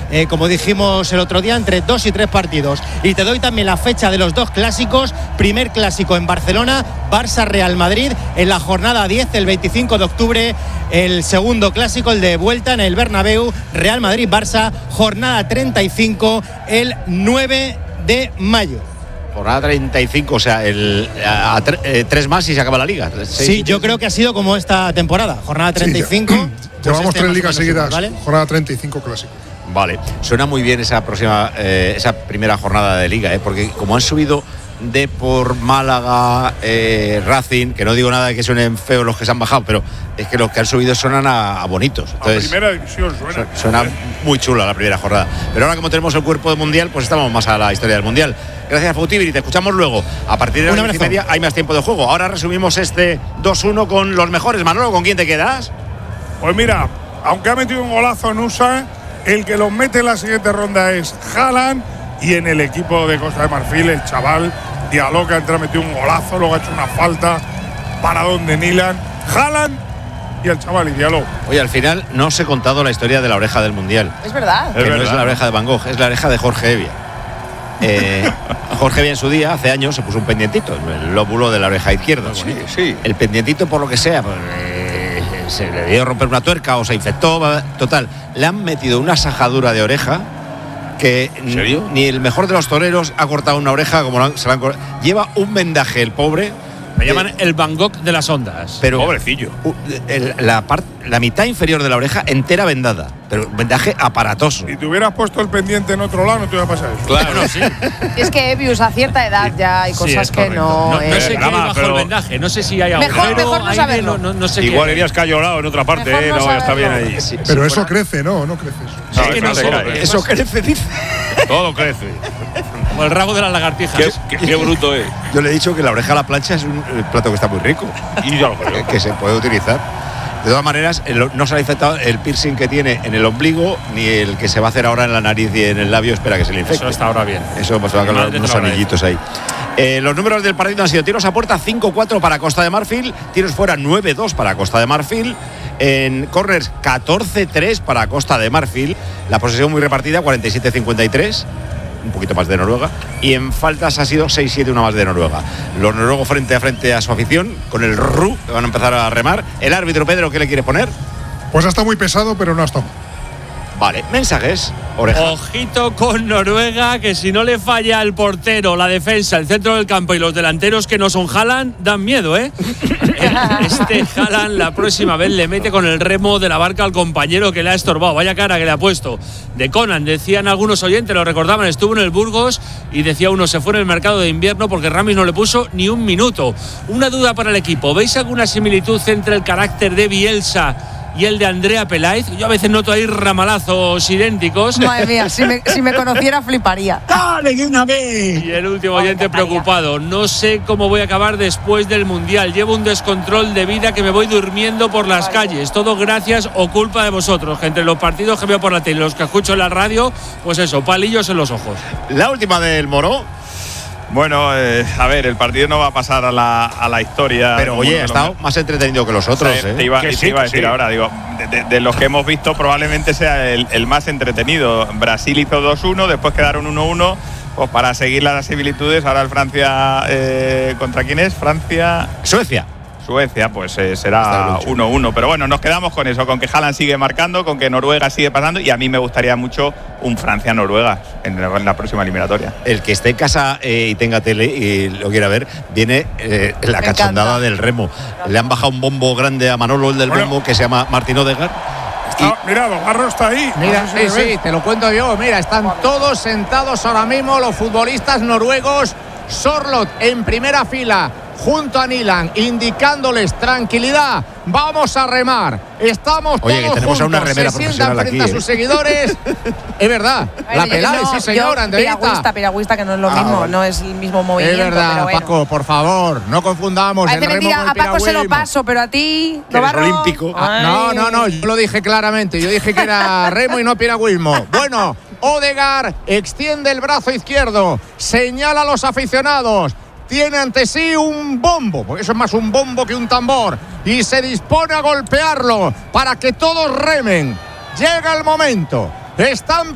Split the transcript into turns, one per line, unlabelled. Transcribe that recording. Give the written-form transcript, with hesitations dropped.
como dijimos el otro día, entre 2 y 3 partidos. Y te doy también la fecha de los 2 clásicos. Primer clásico en Barcelona, Barça-Real Madrid, en la jornada 10, el 25 de octubre. El segundo clásico, el de vuelta en el Bernabéu, Real Madrid-Barça, jornada 35, el 9 de mayo.
Jornada 35, o sea, 3 más y se acaba la liga.
Sí, yo creo que ha sido como esta temporada, jornada 35.
Sí, llevamos 3 ligas seguidas,
¿vale?
Jornada 35 clásico.
Vale, suena muy bien esa primera jornada de liga, porque como han subido Depor, Málaga, Racing, que no digo nada de que suenen feos los que se han bajado, pero es que los que han subido suenan a bonitos. Entonces,
a primera división
suena muy chula la primera jornada. Pero ahora, como tenemos el cuerpo del Mundial, pues estamos más a la historia del Mundial. Gracias, Fautibiri, te escuchamos luego. A partir de las 10:30 hay más tiempo de juego. Ahora resumimos este 2-1 con los mejores. Manolo, ¿con quién te quedas?
Pues mira, aunque ha metido un golazo en USA, el que los mete en la siguiente ronda es Haaland, y en el equipo de Costa de Marfil el chaval Diallo, que ha entrado, metido un golazo, luego ha hecho una falta para donde Nilan. Haaland y el chaval y Diallo.
Oye, al final no os he contado la historia de la oreja del Mundial.
Es verdad.
Que no es la oreja de Van Gogh, es la oreja de Jorge Evia. Jorge Evia en su día, hace años, se puso un pendientito, el lóbulo de la oreja izquierda.
Sí.
El pendientito, por lo que sea, se le dio a romper una tuerca o se infectó. Total, le han metido una sajadura de oreja que ni el mejor de los toreros ha cortado una oreja como se la han cortado. Lleva un vendaje el pobre.
Me llaman el Van Gogh de las ondas.
Pero
pobrecillo.
La mitad inferior de la oreja entera vendada, pero un vendaje aparatoso.
Si te hubieras puesto el pendiente en otro lado, no te iba a pasar eso.
Claro, sí.
Es que Evius, a cierta edad ya hay cosas que no.
No sé qué hay bajo el vendaje, no sé si hay agujero.
Mejor no saberlo.
No sé
igual
qué.
irías cayolado en otra parte,
no
está bien ahí.
Sí,
pero
si
eso crece, ¿no? No crece eso.
Es que no sé.
Eso crece, dice.
Todo crece.
Como el rabo de las lagartijas.
Qué bruto es.
Yo le he dicho que la oreja a la plancha es un plato que está muy rico.
Y ya lo creo.
Que se puede utilizar. De todas maneras, no se le ha infectado el piercing que tiene en el ombligo, ni el que se va a hacer ahora en la nariz y en el labio. Espera que se le infecte.
Eso está ahora bien.
Eso pues va a quedar unos anillitos ahí. Los números del partido han sido: tiros a puerta 5-4 para Costa de Marfil, tiros fuera 9-2 para Costa de Marfil, en corners 14-3 para Costa de Marfil, la posesión muy repartida 47-53, un poquito más de Noruega, y en faltas ha sido 6-7, una más de Noruega. Los noruegos frente a su afición, con el RU, que van a empezar a remar. El árbitro, Pedro, ¿qué le quiere poner?
Pues ha estado muy pesado, pero no ha estado.
Vale, mensajes, oreja.
Ojito con Noruega, que si no le falla el portero, la defensa, el centro del campo y los delanteros que no son Haaland, dan miedo, ¿eh? Este Haaland la próxima vez le mete con el remo de la barca al compañero que le ha estorbado. Vaya cara que le ha puesto. De Conan, decían algunos oyentes, lo recordaban, estuvo en el Burgos y decía uno, se fue en el mercado de invierno porque Ramis no le puso ni un minuto. Una duda para el equipo, ¿veis alguna similitud entre el carácter de Bielsa y el de Andrea Peláez? Yo a veces noto ahí ramalazos idénticos.
Madre mía, si me conociera fliparía.
¡Dale de una vez!
Y el último oyente preocupado. No sé cómo voy a acabar después del Mundial. Llevo un descontrol de vida que me voy durmiendo por las calles. Todo gracias o culpa de vosotros, que entre los partidos que veo por la tele y los que escucho en la radio, pues eso, palillos en los ojos.
La última del Moro.
Bueno, a ver, el partido no va a pasar a la historia.
Pero oye, ha estado más entretenido que los otros.
Te iba a decir ahora, digo, de los que hemos visto probablemente sea el más entretenido. Brasil hizo 2-1, después quedaron 1-1. Pues para seguir las similitudes, ahora el Francia, ¿contra quién es? Suecia, pues será 1-1. Pero bueno, nos quedamos con eso, con que Haaland sigue marcando, con que Noruega sigue pasando, y a mí me gustaría mucho un Francia-Noruega en la próxima eliminatoria.
El que esté en casa y tenga tele y lo quiera ver, viene la cachondada del remo. Le han bajado un bombo grande a Manolo, el del bombo, que se llama Martín Odegaard.
Mira, Don Garro está ahí.
Mira,
no sé si
sí, te lo cuento yo. Mira, están todos sentados ahora mismo los futbolistas noruegos. Sorloth en primera fila, junto a Nilan, indicándoles tranquilidad. Vamos a remar. Estamos todos
que tenemos
juntos.
A una remera
se sientan
profesional
frente
aquí,
a sus seguidores. Es verdad. La Peláez, sí señora, Andreita.
Piragüista, que no es lo mismo, no es el mismo movimiento.
Es verdad,
pero bueno.
Paco, por favor, no confundamos el remo con el
a Paco se lo
piragüismo.
paso, pero a ti,
Navarro, olímpico.
No, yo lo dije claramente. Yo dije que era remo y no piragüismo. Bueno, Odegaard extiende el brazo izquierdo, señala a los aficionados. Tiene ante sí un bombo, porque eso es más un bombo que un tambor, y se dispone a golpearlo para que todos remen. Llega el momento. Están